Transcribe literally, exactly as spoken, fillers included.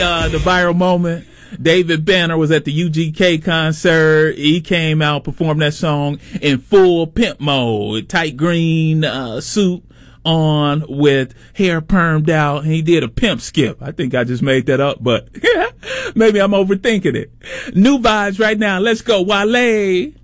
Uh, the viral moment. David Banner was at the U G K concert. He came out, performed that song in full pimp mode, tight green uh, suit on with hair permed out, and he did a pimp skip. I think I just made that up, but maybe I'm overthinking it. New vibes right now. Let's go, Wale.